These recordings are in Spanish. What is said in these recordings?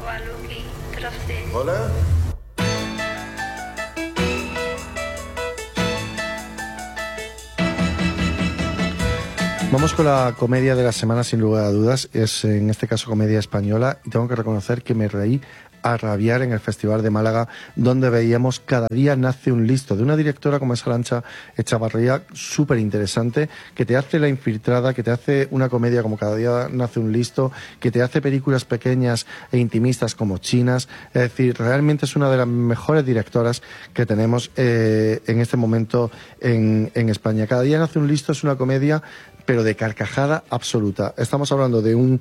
Hola. Vamos con la comedia de la semana, sin lugar a dudas. Es en este caso comedia española y tengo que reconocer que me reí a rabiar en el Festival de Málaga, donde veíamos Cada día nace un listo, de una directora como es Arantxa Echavarría, súper interesante, que te hace La infiltrada, que te hace una comedia como Cada día nace un listo, que te hace películas pequeñas e intimistas como Chinas. Es decir, realmente es una de las mejores directoras que tenemos en este momento en España. Cada día nace un listo es una comedia pero de carcajada absoluta. Estamos hablando de un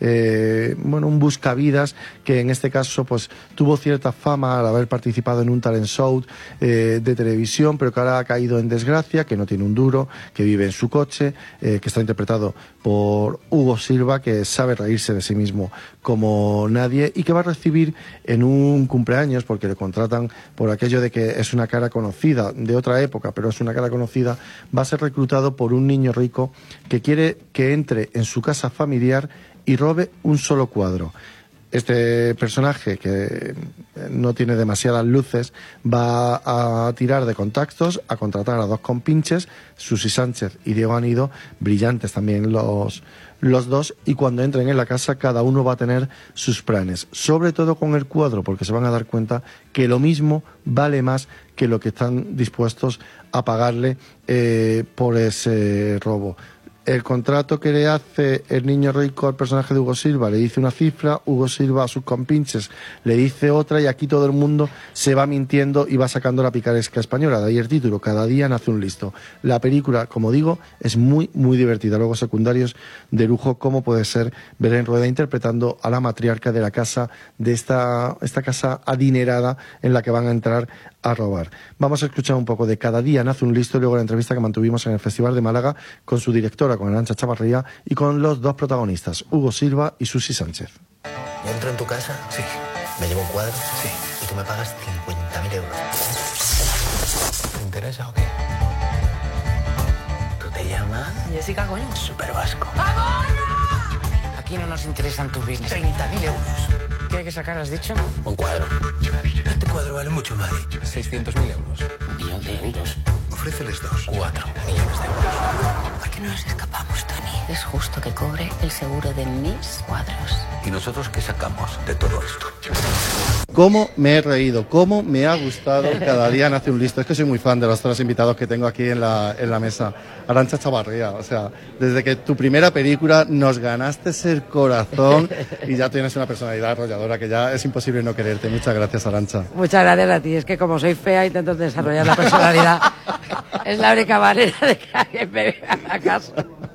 buscavidas que en este caso pues tuvo cierta fama al haber participado en un talent show de televisión, pero que ahora ha caído en desgracia, que no tiene un duro, que vive en su coche, que está interpretado por Hugo Silva, que sabe reírse de sí mismo como nadie y que va a recibir en un cumpleaños, porque le contratan por aquello de que es una cara conocida de otra época, pero es una cara conocida, va a ser reclutado por un niño rico que quiere que entre en su casa familiar y robe un solo cuadro. Este personaje, que no tiene demasiadas luces, va a tirar de contactos, a contratar a dos compinches, Susi Sánchez y Diego Anido, brillantes también los dos, y cuando entren en la casa cada uno va a tener sus planes, sobre todo con el cuadro, porque se van a dar cuenta que lo mismo vale más que lo que están dispuestos a pagarle por ese robo. El contrato que le hace el niño rico al personaje de Hugo Silva le dice una cifra, Hugo Silva a sus compinches le dice otra, y aquí todo el mundo se va mintiendo y va sacando la picaresca española. De ahí el título, Cada día nace un listo. La película, como digo, es muy, muy divertida. Luego secundarios de lujo, como puede ser Belén Rueda interpretando a la matriarca de la casa, de esta casa adinerada en la que van a entrar a robar. Vamos a escuchar un poco de Cada día nace un listo y luego la entrevista que mantuvimos en el Festival de Málaga con su directora, con Arantxa Echavarría, y con los dos protagonistas, Hugo Silva y Susi Sánchez. ¿Yo entro en tu casa? Sí. ¿Me llevo un cuadro? Sí. Y tú me pagas 50.000 euros. ¿Te interesa o qué? ¿Tú te llamas? Jessica, coño. Súper vasco. Aquí no nos interesan tus bienes. 30.000 euros. ¿Qué hay que sacar, has dicho? Un cuadro. Este cuadro vale mucho, Mari. 600.000 euros. 1 millón de euros. Ofréceles 2. 4 millones de euros. ¿Por qué no nos escapamos, Tony? Es justo que cobre el seguro de mis cuadros. ¿Y nosotros qué sacamos de todo esto? ¿Cómo me he reído? ¿Cómo me ha gustado Cada día nace un listo? Es que soy muy fan de los tres invitados que tengo aquí en la mesa. Arantxa Echavarría, o sea, desde que tu primera película nos ganaste el corazón y ya tienes una personalidad arrolladora que ya es imposible no quererte. Muchas gracias, Arantxa. Muchas gracias a ti. Es que como soy fea intento desarrollar la personalidad. Es la única manera de que alguien me haga caso.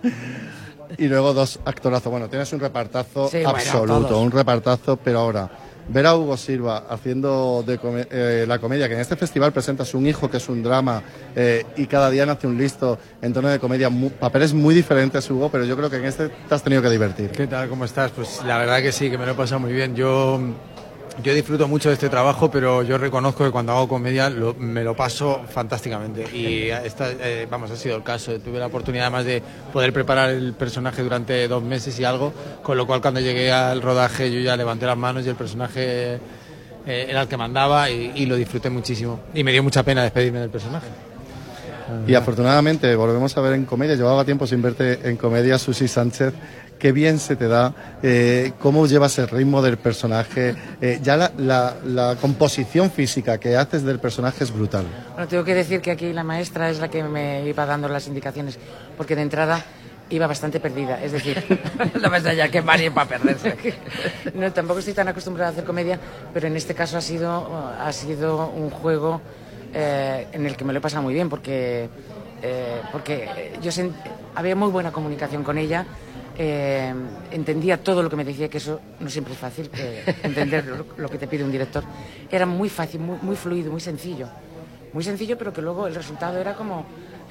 Y luego dos actorazos. Bueno, tienes un repartazo Sí, absoluto, bueno, un repartazo, pero ahora ver a Hugo Silva haciendo la comedia, que en este festival presentas Un hijo, que es un drama, y Cada día nace un listo en tono de comedia, papeles muy diferentes, Hugo, pero yo creo que en este te has tenido que divertir. ¿Qué tal? ¿Cómo estás? Pues la verdad que sí, que me lo he pasado muy bien. Yo disfruto mucho de este trabajo, pero yo reconozco que cuando hago comedia me lo paso fantásticamente. Y ha sido el caso. Tuve la oportunidad además de poder preparar el personaje durante 2 meses y algo, con lo cual cuando llegué al rodaje yo ya levanté las manos y el personaje era el que mandaba y lo disfruté muchísimo. Y me dio mucha pena despedirme del personaje. Y afortunadamente volvemos a ver en comedia. Llevaba tiempo sin verte en comedia, Susi Sánchez. Qué bien se te da, cómo llevas el ritmo del personaje, ya la composición física que haces del personaje es brutal. Bueno, tengo que decir que aquí la maestra es la que me iba dando las indicaciones, porque de entrada iba bastante perdida, es decir, no me ya que Mari para perderse. No, tampoco estoy tan acostumbrada a hacer comedia, pero en este caso ha sido un juego en el que me lo he pasado muy bien, porque había muy buena comunicación con ella. Entendía todo lo que me decía, que eso no siempre es fácil, entender lo que te pide un director. Era muy fácil, muy fluido, muy sencillo, pero que luego el resultado era como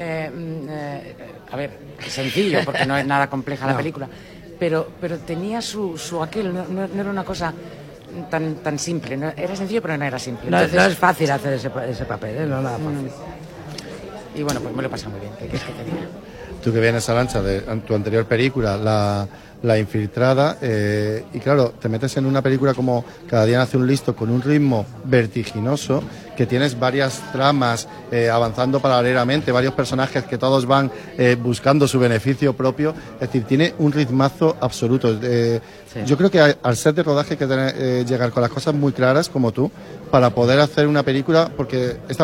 sencillo, porque no es nada compleja la película, pero tenía su aquel, no era una cosa tan simple, ¿no? Era sencillo pero no era simple. Entonces, no es fácil hacer ese papel, no es nada fácil. Y bueno, pues me lo he pasado muy bien, ¿qué quieres que te diga? tú que vienes a Lancha de tu anterior película, La Infiltrada, y claro, te metes en una película como Cada día nace un listo, con un ritmo vertiginoso, que tienes varias tramas avanzando paralelamente, varios personajes que todos van buscando su beneficio propio, es decir, tiene un ritmazo absoluto. Yo creo que al set de rodaje hay que llegar con las cosas muy claras, como tú, para poder hacer una película, porque esta